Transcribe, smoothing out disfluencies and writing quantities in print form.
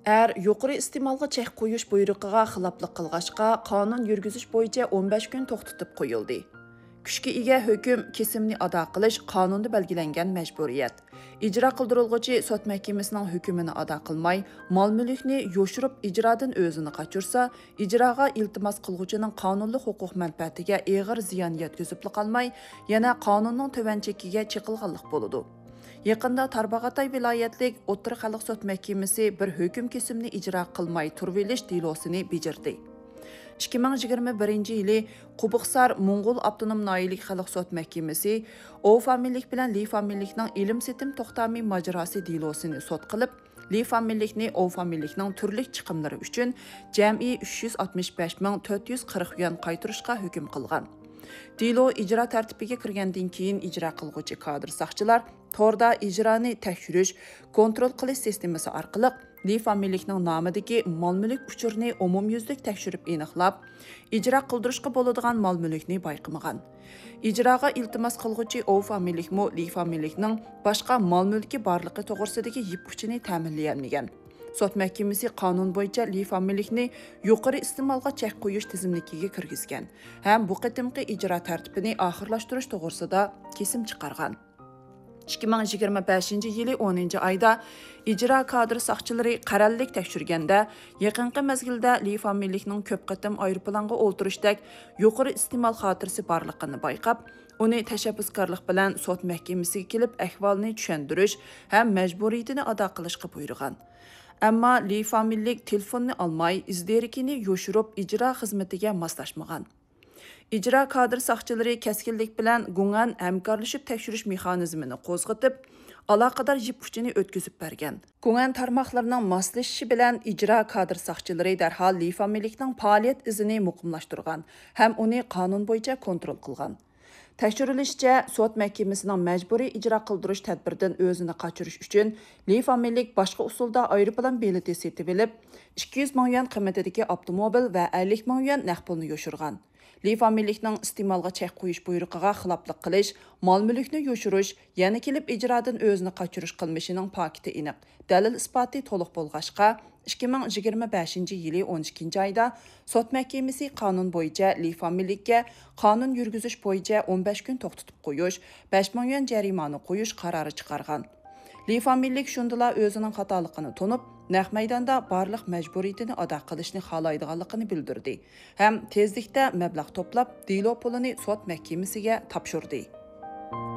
yuqori iste'molga chek qo'yish buyrug'iga xiloflik qilg'achqa, qonun yurgizish bo'yicha 15 kun to'xtatib qo'yildi. Kuchga ega hukm kesimni ado qilish qonunda belgilangan majburiyat. Ijro qildirilg'uchi sud mahkamasining hukmini ado qilmay, mol-mulkni yoshirib ijrodan o'zini qochirsa, ijroga iltimos qilg'uchining qonunli huquq manfaatiga og'ir ziyon yetkazib qolmay, yana qonunning tuvan chekiga chiqilganlik bo'ladi. Yaqında Tarbağatay viloyatlik O'rta xalq sud mahkamasi bir hukm kesimni ijro qilmay turvelish delosini bejirdi. 2021-yili Qubuqsar Mo'ng'ul Avtonom Noyilik xalq sud mahkamasi O familiyalik bilan Li familiyalikning ilm setim to'xtami majrosi delosini sud qilib, Li familiyalikni O familiyalikning turli chiqimlari uchun jami 365.440 yuan qaytarishga hukm qilgan. Delo ijro tartibiga kirgandan keyin ijro qilguvchi kadr soqchilar torda ijroni tekshirish, kontrol qilish sistemasi orqali Li familiyalikning nomidagi mol-mulk uchurini umumyuzlik tekshirib aniqlab, ijro qildirishga bo'ladigan mol-mulkni bayqamagan. Ijroga iltimos qilguvchi O familiyalikmi Li familiyalikning boshqa mol-mulki borligi to'g'risidagi yip uchini ta'minlaolmagan. Sud mahkamasi qonun bo'yicha Li familiyalikni yuqori iste'molga chek qo'yish tizimligiga kirgizgan ham bu qitimqi ijro tartibini oxirlashtirish to'g'risida kesim chiqargan. 2025-yili 10-oyda ijro kadr soqchilari qarallik tekshirganda yaqinqi mezgilda Li familiyalikning ko'p qitim aeroplanga o'ltirishdek yuqori iste'mol xotirasi borligini bayqab, uni tashabbuskorlik bilan sud mahkamasiga kelib ahvolni tushuntirish ham majburiyatini ado qilishga buyurgan. Ammo Li familiyalik telefonni olmay, izderikini yoshirib ijro xizmatiga moslashmagan. İcra kadr soqchilari keskinlik bilan gumon hamkorlashib tekshirish mexanizmini qo'zg'atib, aloqador yip uchini o'tkazib bergan. Gumon tarmoqlarining moslashishi bilan ijro kadr soqchilari darhol Li familiyalikning faoliyat izini muqimlashtirgan ham uni qonun bo'yicha kontrol qilgan. Tekshirilishicha, sud mahkamasining majburiy ijro qildirish tadbiridan o'zini qochirish uchun Li familiyalik boshqa usulda aeroplan bileti setib olib, 200 ming yuan qiymatidagi avtomobil va 50 ming yuan naqd pulni yoshirgan. Li familiyalikning iste'molga chek qo'yish buyrug'iga xiloflik qilish, mol-mulkni yoshirish, yana kelib ijrodan o'zini qochirish qilmishining pakiti aniq. Dalil isboti to'liq bo'lg'achqa 2025-yili 12-oyda sud mahkamasi qonun bo'yicha Li familiyalikka qonun yurgizish bo'yicha 15 kun to'xtatib qo'yish, 5 ming yuan jarimani qo'yish qarori chiqargan. Li familiyalik shundala o'zining xatoligini tunib, naq maydonda barliq majburiyatini ado qilishni xohlaydiganligini bildirdi. Ham tezlikda mablag' to'plab, delo pulini sud mahkamasiga topshirdi.